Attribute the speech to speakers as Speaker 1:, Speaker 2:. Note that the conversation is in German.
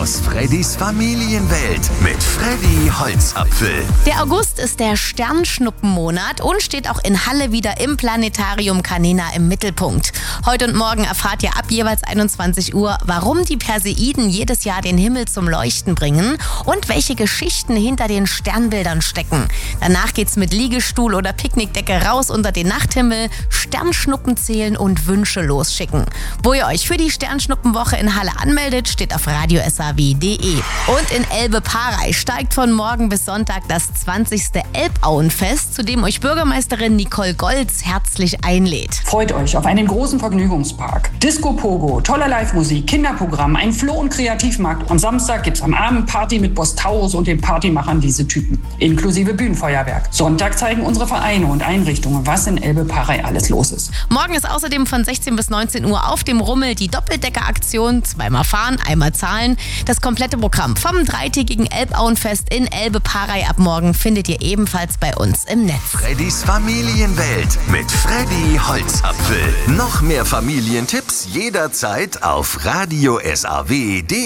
Speaker 1: aus Freddys Familienwelt mit Freddy Holzapfel.
Speaker 2: Der August ist der Sternschnuppenmonat und steht auch in Halle wieder im Planetarium Canina im Mittelpunkt. Heute und morgen erfahrt ihr ab jeweils 21 Uhr, warum die Perseiden jedes Jahr den Himmel zum Leuchten bringen und welche Geschichten hinter den Sternbildern stecken. Danach geht's mit Liegestuhl oder Picknickdecke raus unter den Nachthimmel, Sternschnuppen zählen und Wünsche losschicken. Wo ihr euch für die Sternschnuppenwoche in Halle anmeldet, steht auf radiosaw.de. Und in Elbe-Parey steigt von morgen bis Sonntag das 20. Elbauenfest, zu dem euch Bürgermeisterin Nicole Goltz herzlich einlädt.
Speaker 3: Freut euch auf einen großen Vergnügungspark. Disco Pogo, tolle Live-Musik, Kinderprogramm, ein Floh- und Kreativmarkt. Am Samstag gibt's am Abend Party mit Boss Taurus und den Partymachern Diese Typen. Inklusive Bühnenfeuerwerk. Sonntag zeigen unsere Vereine und Einrichtungen, was in Elbe-Parey alles los ist.
Speaker 2: Morgen ist außerdem von 16 bis 19 Uhr auf dem Rummel die Doppeldecker-Aktion, zweimal fahren, einmal zahlen. Das komplette Programm vom dreitägigen Elbauenfest in Elbe-Parey ab morgen findet ihr ebenfalls bei uns im Netz.
Speaker 1: Freddys Familienwelt mit Freddy Holzapfel. Noch mehr Familientipps jederzeit auf radiosaw.de.